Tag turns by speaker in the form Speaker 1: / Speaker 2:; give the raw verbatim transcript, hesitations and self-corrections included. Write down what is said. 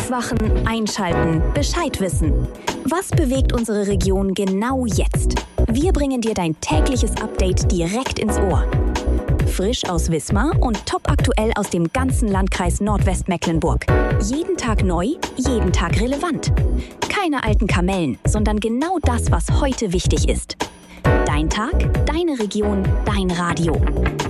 Speaker 1: Aufwachen, einschalten, Bescheid wissen. Was bewegt unsere Region genau jetzt? Wir bringen dir dein tägliches Update direkt ins Ohr. Frisch aus Wismar und topaktuell aus dem ganzen Landkreis Nordwestmecklenburg. Jeden Tag neu, jeden Tag relevant. Keine alten Kamellen, sondern genau das, was heute wichtig ist. Dein Tag, deine Region, dein Radio.